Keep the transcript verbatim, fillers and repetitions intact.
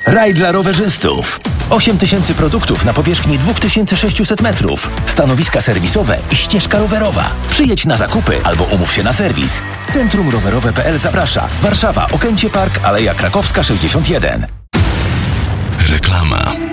Raj dla rowerzystów. osiem tysięcy produktów na powierzchni dwa tysiące sześćset metrów. Stanowiska serwisowe i ścieżka rowerowa. Przyjedź na zakupy albo umów się na serwis. Centrum Rowerowe kropka p l zaprasza. Warszawa, Okęcie Park, Aleja Krakowska sześćdziesiąt jeden. Reklama.